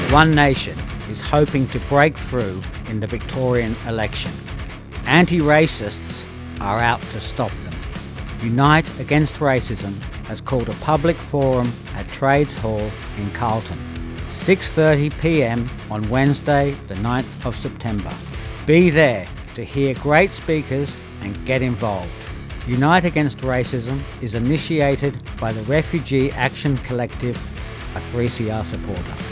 One Nation is hoping to break through in the Victorian election. Anti-racists are out to stop them. Unite Against Racism has called a public forum at Trades Hall in Carlton, 6:30 p.m. on Wednesday the 9th of September. Be there to hear great speakers and get involved. Unite Against Racism is initiated by the Refugee Action Collective, a 3CR supporter.